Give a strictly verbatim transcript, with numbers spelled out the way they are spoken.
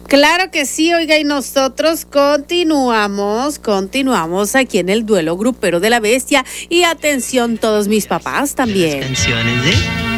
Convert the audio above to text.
Claro que sí, oiga, y nosotros continuamos, continuamos aquí en el duelo grupero de la bestia. Y atención, todos mis papás también. Las canciones de